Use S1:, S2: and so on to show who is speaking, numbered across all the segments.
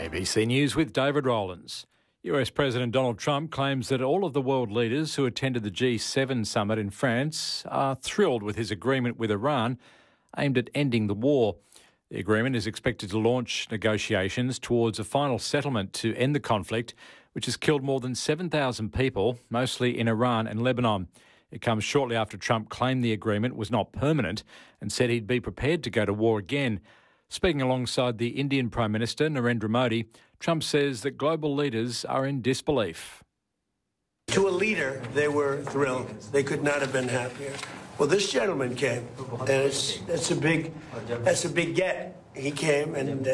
S1: ABC News with David Rowlands. US President Donald Trump claims that all of the world leaders who attended the G7 summit in France are thrilled with his agreement with Iran aimed at ending the war. The agreement is expected to launch negotiations towards a final settlement to end the conflict, which has killed more than 7,000 people, mostly in Iran and Lebanon. It comes shortly after Trump claimed the agreement was not permanent and said he'd be prepared to go to war again. Speaking alongside the Indian Prime Minister Narendra Modi, Trump says that global leaders are in disbelief.
S2: To a leader, they were thrilled. They could not have been happier. Well, this gentleman came, and that's a big get. He came, and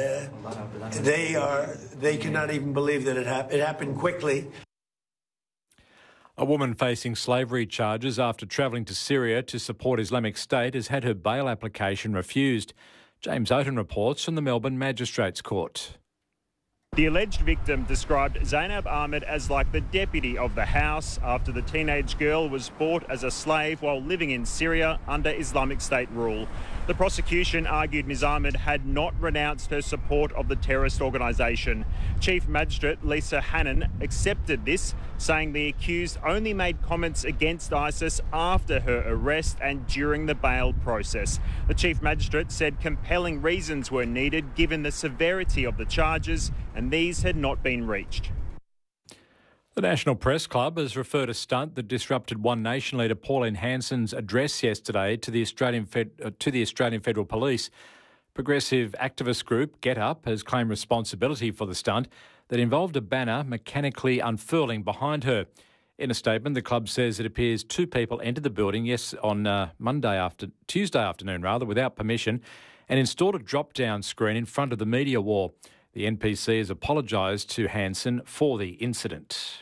S2: they cannot even believe that it happened. It happened quickly.
S1: A woman facing slavery charges after travelling to Syria to support Islamic State has had her bail application refused. James Oaten reports from the Melbourne Magistrates Court.
S3: The alleged victim described Zainab Ahmed as like the deputy of the house after the teenage girl was bought as a slave while living in Syria under Islamic State rule. The prosecution argued Ms Ahmed had not renounced her support of the terrorist organisation. Chief Magistrate Lisa Hannon accepted this, saying the accused only made comments against ISIS after her arrest and during the bail process. The Chief Magistrate said compelling reasons were needed given the severity of the charges, and these had not been reached.
S1: The National Press Club has referred a stunt that disrupted One Nation leader Pauline Hanson's address yesterday to the Australian Federal Police. Progressive activist group Get Up has claimed responsibility for the stunt that involved a banner mechanically unfurling behind her. In a statement, the club says it appears two people entered the building on Tuesday afternoon without permission and installed a drop-down screen in front of the media wall. The NPC has apologised to Hanson for the incident.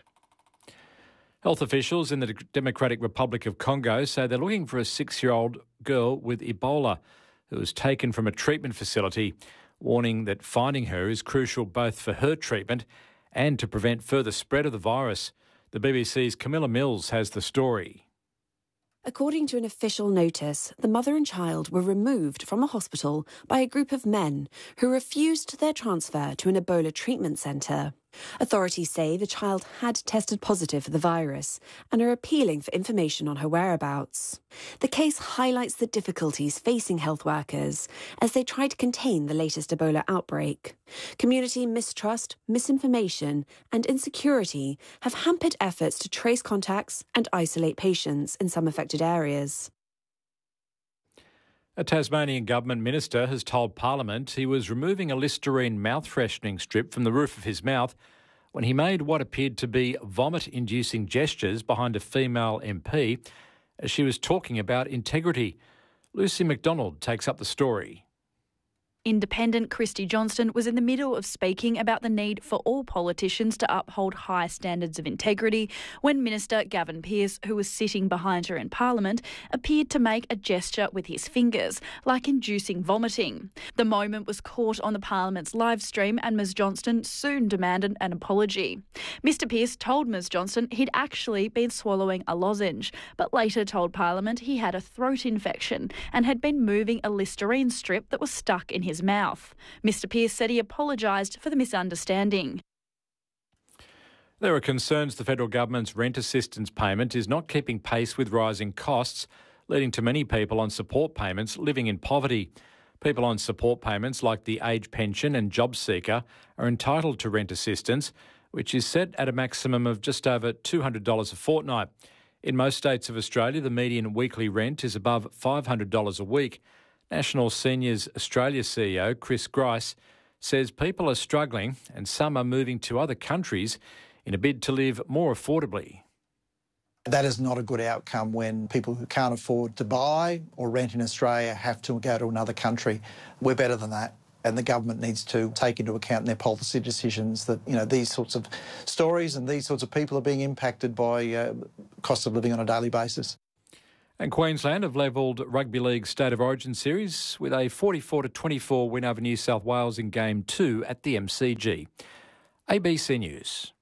S1: Health officials in the Democratic Republic of Congo say they're looking for a 6-year-old girl with Ebola who was taken from a treatment facility, warning that finding her is crucial both for her treatment and to prevent further spread of the virus. The BBC's Camilla Mills has the story.
S4: According to an official notice, the mother and child were removed from a hospital by a group of men who refused their transfer to an Ebola treatment centre. Authorities say the child had tested positive for the virus and are appealing for information on her whereabouts. The case highlights the difficulties facing health workers as they try to contain the latest Ebola outbreak. Community mistrust, misinformation and insecurity have hampered efforts to trace contacts and isolate patients in some affected areas.
S1: A Tasmanian government minister has told Parliament he was removing a Listerine mouth freshening strip from the roof of his mouth when he made what appeared to be vomit-inducing gestures behind a female MP as she was talking about integrity. Lucy McDonald takes up the story.
S5: Independent Christy Johnston was in the middle of speaking about the need for all politicians to uphold high standards of integrity when Minister Gavin Pearce, who was sitting behind her in Parliament, appeared to make a gesture with his fingers, like inducing vomiting. The moment was caught on the Parliament's live stream and Ms Johnston soon demanded an apology. Mr Pearce told Ms Johnston he'd actually been swallowing a lozenge, but later told Parliament he had a throat infection and had been moving a Listerine strip that was stuck in his mouth. Mr Pearce said he apologised for the misunderstanding.
S1: There are concerns the federal government's rent assistance payment is not keeping pace with rising costs, leading to many people on support payments living in poverty. People on support payments like the age pension and job seeker are entitled to rent assistance, which is set at a maximum of just over $200 a fortnight. In most states of Australia, the median weekly rent is above $500 a week. National Seniors Australia CEO Chris Grice says people are struggling and some are moving to other countries in a bid to live more affordably.
S6: That is not a good outcome when people who can't afford to buy or rent in Australia have to go to another country. We're better than that, and the government needs to take into account in their policy decisions that, these sorts of stories and these sorts of people are being impacted by cost of living on a daily basis.
S1: And Queensland have levelled Rugby League State of Origin series with a 44-24 win over New South Wales in Game 2 at the MCG. ABC News.